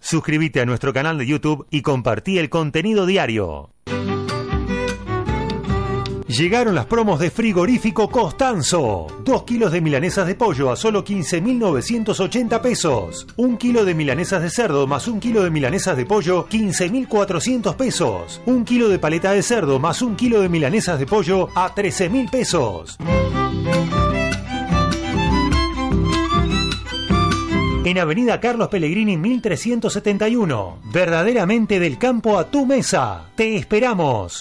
Suscríbete a nuestro canal de YouTube y compartí el contenido diario. Llegaron las promos de Frigorífico Costanzo. 2 kilos de milanesas de pollo a solo 15.980 pesos. 1 kilo de milanesas de cerdo más 1 kilo de milanesas de pollo, 15.400 pesos. 1 kilo de paleta de cerdo más 1 kilo de milanesas de pollo a 13.000 pesos. En Avenida Carlos Pellegrini 1371. Verdaderamente del campo a tu mesa. Te esperamos.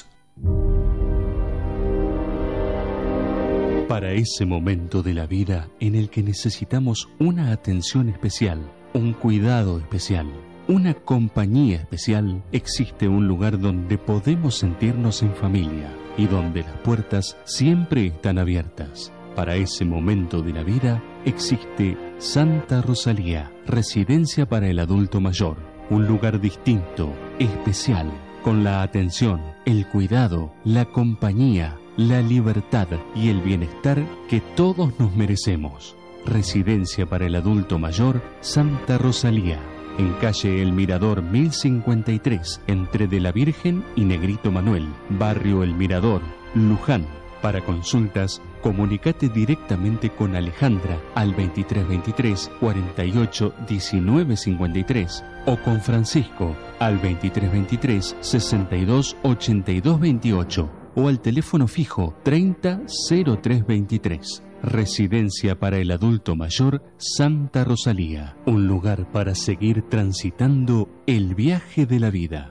Para ese momento de la vida en el que necesitamos una atención especial, un cuidado especial, una compañía especial, existe un lugar donde podemos sentirnos en familia y donde las puertas siempre están abiertas. Para ese momento de la vida existe Santa Rosalía, residencia para el adulto mayor, un lugar distinto, especial, con la atención, el cuidado, la compañía, la libertad y el bienestar que todos nos merecemos. Residencia para el adulto mayor, Santa Rosalía, en calle El Mirador 1053, entre De la Virgen y Negrito Manuel, barrio El Mirador, Luján. Para consultas, comunicate directamente con Alejandra al 2323 48 19 53 o con Francisco al 2323 62 82 28 o al teléfono fijo 30 03 23. Residencia para el adulto mayor Santa Rosalía, un lugar para seguir transitando el viaje de la vida.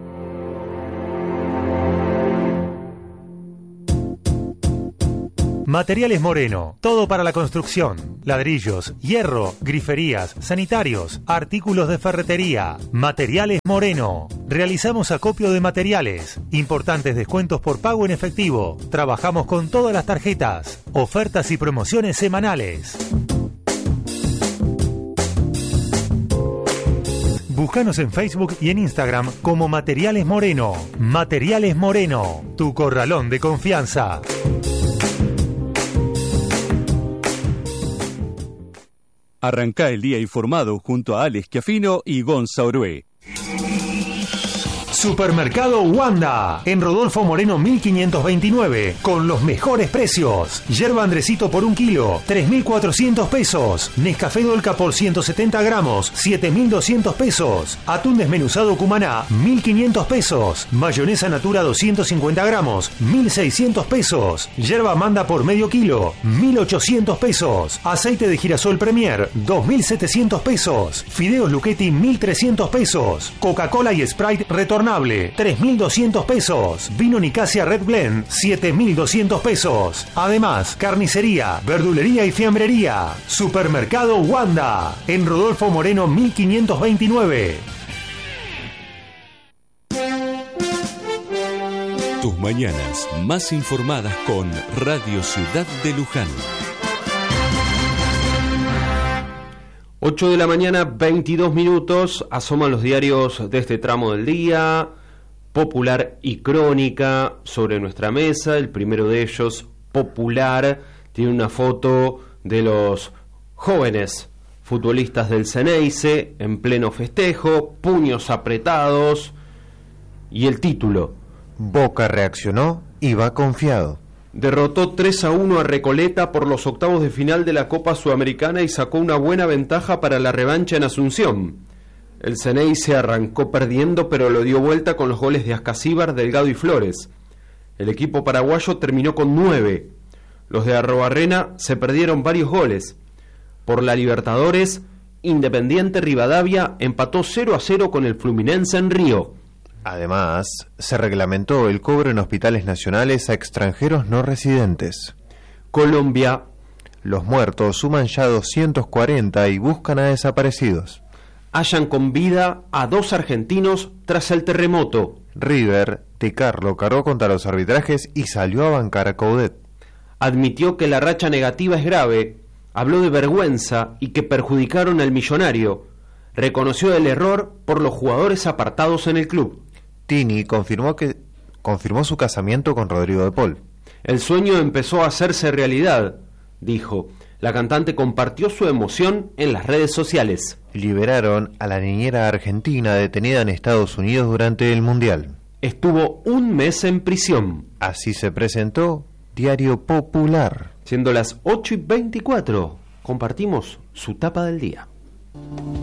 Materiales Moreno, todo para la construcción, ladrillos, hierro, griferías, sanitarios, artículos de ferretería. Materiales Moreno, realizamos acopio de materiales, importantes descuentos por pago en efectivo, trabajamos con todas las tarjetas, ofertas y promociones semanales. Búscanos en Facebook y en Instagram como Materiales Moreno. Materiales Moreno, tu corralón de confianza. Arrancá el día informado junto a Alex Schiaffino y Gonza Orué. Supermercado Wanda, en Rodolfo Moreno 1529, con los mejores precios. Yerba Andresito por 1 kilo, 3.400 pesos. Nescafé Dolca por 170 gramos, 7.200 pesos. Atún desmenuzado Cumaná, 1.500 pesos. Mayonesa Natura 250 gramos, 1.600 pesos. Yerba Manda por medio kilo, 1.800 pesos. Aceite de girasol Premier, 2.700 pesos. Fideos Luchetti, 1.300 pesos. Coca-Cola y Sprite retornable, 3.200 pesos. Vino Nicasia Red Blend, 7.200 pesos. Además, carnicería, verdulería y fiambrería. Supermercado Wanda, en Rodolfo Moreno 1529. Tus mañanas más informadas con Radio Ciudad de Luján. 8 de la mañana, 22 minutos, asoman los diarios de este tramo del día, Popular y Crónica sobre nuestra mesa. El primero de ellos, Popular, tiene una foto de los jóvenes futbolistas del Xeneize en pleno festejo, puños apretados, y el título: Boca reaccionó y va confiado. Derrotó 3-1 a Recoleta por los octavos de final de la Copa Sudamericana y sacó una buena ventaja para la revancha en Asunción. El Xeneize arrancó perdiendo, pero lo dio vuelta con los goles de Ascasíbar, Delgado y Flores. El equipo paraguayo terminó con 9. Los de Arrobarrena se perdieron varios goles. Por la Libertadores, Independiente Rivadavia empató 0-0 con el Fluminense en Río. Además, se reglamentó el cobro en hospitales nacionales a extranjeros no residentes. Colombia. Los muertos suman ya 240 y buscan a desaparecidos. Hallan con vida a 2 argentinos tras el terremoto. River, Tecarlo cargó contra los arbitrajes y salió a bancar a Coudet. Admitió que la racha negativa es grave, habló de vergüenza y que perjudicaron al millonario. Reconoció el error por los jugadores apartados en el club. Tini confirmó su casamiento con Rodrigo de Paul. El sueño empezó a hacerse realidad, dijo. La cantante compartió su emoción en las redes sociales. Liberaron a la niñera argentina detenida en Estados Unidos durante el Mundial. Estuvo un mes en prisión. Así se presentó Diario Popular. Siendo las 8:24, compartimos su tapa del día.